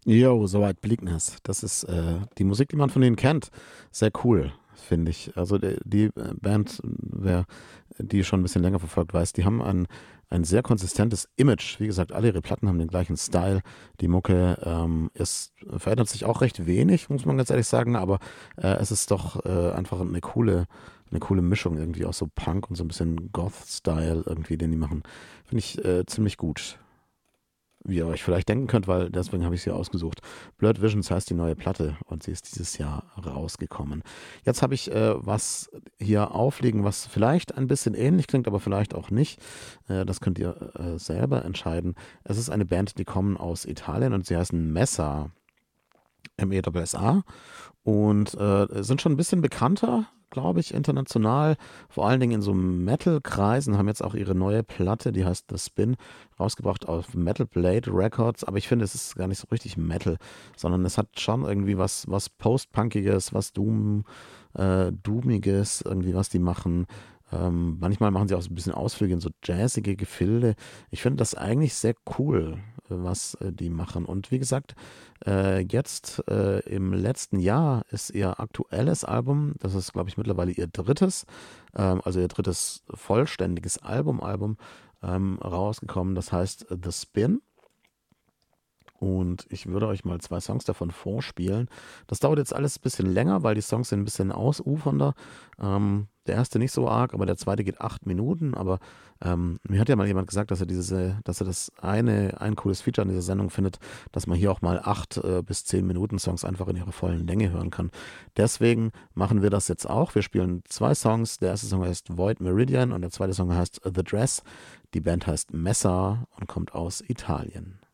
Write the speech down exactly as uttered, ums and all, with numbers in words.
Yo, soweit Bleakness. Das ist äh, die Musik, die man von denen kennt. Sehr cool, finde ich. Also die, die äh, Band, wer die schon ein bisschen länger verfolgt, weiß, die haben ein, ein sehr konsistentes Image. Wie gesagt, alle ihre Platten haben den gleichen Style. Die Mucke ähm, ist, verändert sich auch recht wenig, muss man ganz ehrlich sagen, aber äh, es ist doch äh, einfach eine coole, eine coole Mischung irgendwie aus so Punk und so ein bisschen Goth-Style irgendwie, den die machen. Finde ich äh, ziemlich gut. Wie ihr euch vielleicht denken könnt, weil deswegen habe ich sie ausgesucht. Blurred Visions heißt die neue Platte und sie ist dieses Jahr rausgekommen. Jetzt habe ich äh, was hier aufliegen, was vielleicht ein bisschen ähnlich klingt, aber vielleicht auch nicht. Äh, das könnt ihr äh, selber entscheiden. Es ist eine Band, die kommen aus Italien und sie heißen Messa, M E S S A und äh, sind schon ein bisschen bekannter, glaube ich, international, vor allen Dingen in so Metal-Kreisen, haben jetzt auch ihre neue Platte, die heißt The Spin, rausgebracht auf Metal Blade Records, aber ich finde, es ist gar nicht so richtig Metal, sondern es hat schon irgendwie was, was Post-Punkiges, was Doom, äh, Doomiges, irgendwie was die machen. Ähm, manchmal machen sie auch so ein bisschen Ausflüge in so jazzige Gefilde. Ich finde das eigentlich sehr cool, äh, was äh, die machen. Und wie gesagt, äh, jetzt äh, im letzten Jahr ist ihr aktuelles Album, das ist, glaube ich, mittlerweile ihr drittes, ähm, also ihr drittes vollständiges Album, Album ähm, rausgekommen. Das heißt The Spin. Und ich würde euch mal zwei Songs davon vorspielen. Das dauert jetzt alles ein bisschen länger, weil die Songs sind ein bisschen ausufernder. Ähm, der erste nicht so arg, aber der zweite geht acht Minuten. Aber ähm, mir hat ja mal jemand gesagt, dass er diese, dass er das eine, ein cooles Feature an dieser Sendung findet, dass man hier auch mal acht äh, bis zehn Minuten Songs einfach in ihrer vollen Länge hören kann. Deswegen machen wir das jetzt auch. Wir spielen zwei Songs. Der erste Song heißt Void Meridian und der zweite Song heißt The Dress. Die Band heißt Messa und kommt aus Italien.